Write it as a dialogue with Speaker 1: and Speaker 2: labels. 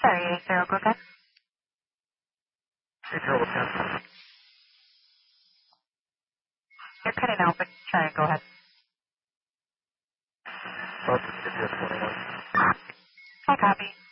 Speaker 1: Sorry, 80, go again.
Speaker 2: 80, 10.
Speaker 1: You're cutting out, but try and go ahead.
Speaker 2: Boston, 21.
Speaker 1: I copy.